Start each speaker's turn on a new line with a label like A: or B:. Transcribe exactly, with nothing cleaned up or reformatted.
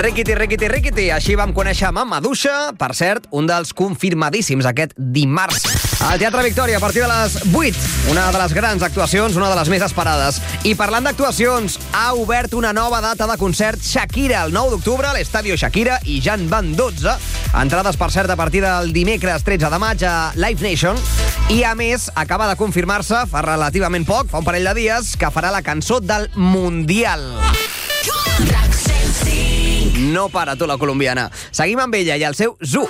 A: Riquiti, riquiti, riquiti. Així vam conèixer Mamadouxa, per cert, un dels confirmadíssims aquest dimarts. Al Teatre Victòria, a partir de les vuit, una de les grans actuacions, una de les més esperades. I parlant d'actuacions, ha obert una nova data de concert Shakira, el nou d'octubre, a l'Estadio Shakira, i ja en van dotze. Entrades, per cert, a partir del dimecres tretze de maig a Live Nation. I, a més, acaba de confirmar-se, fa relativament poc, fa un parell de dies, que farà la cançó del Mundial. No para tu, la colombiana. Seguim amb ella i el seu Zoo.